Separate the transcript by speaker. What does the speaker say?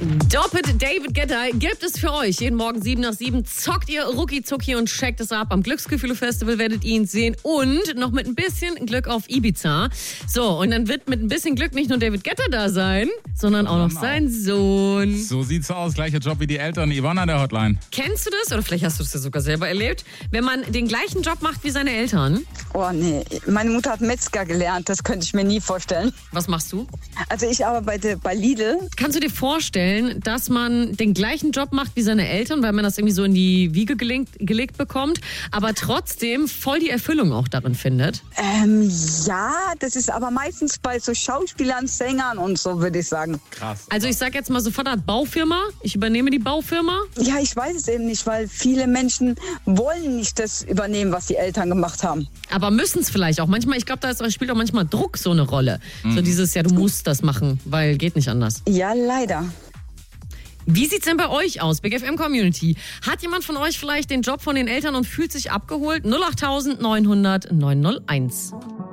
Speaker 1: Doppelt David Guetta gibt es für euch. Jeden Morgen 7 nach 7 zockt ihr Rucki Zucki und checkt es ab. Am Glücksgefühle-Festival werdet ihr ihn sehen und noch mit ein bisschen Glück auf Ibiza. So, und dann wird mit ein bisschen Glück nicht nur David Guetta da sein, sondern auch noch sein Sohn.
Speaker 2: So sieht's aus. Gleicher Job wie die Eltern. Yvonne an der Hotline.
Speaker 1: Kennst du das? Oder vielleicht hast du das ja sogar selber erlebt. Wenn man den gleichen Job macht wie seine Eltern.
Speaker 3: Oh nee, meine Mutter hat Metzger gelernt. Das könnte ich mir nie vorstellen.
Speaker 1: Was machst du?
Speaker 3: Also ich arbeite bei Lidl.
Speaker 1: Kannst du dir vorstellen, dass man den gleichen Job macht wie seine Eltern, weil man das irgendwie so in die Wiege gelegt bekommt, aber trotzdem voll die Erfüllung auch darin findet?
Speaker 3: Ja, das ist aber meistens bei so Schauspielern, Sängern und so, würde ich sagen.
Speaker 2: Krass.
Speaker 1: Also ich sag jetzt mal so, Vater hat Baufirma, ich übernehme die Baufirma.
Speaker 3: Ja, ich weiß es eben nicht, weil viele Menschen wollen nicht das übernehmen, was die Eltern gemacht haben.
Speaker 1: Aber müssen es vielleicht auch. Manchmal, ich glaube, da spielt auch manchmal Druck so eine Rolle. So dieses, ja, du musst das machen, weil geht nicht anders.
Speaker 3: Ja, leider.
Speaker 1: Wie sieht's denn bei euch aus, Big FM Community? Hat jemand von euch vielleicht den Job von den Eltern und fühlt sich abgeholt? 08900 901.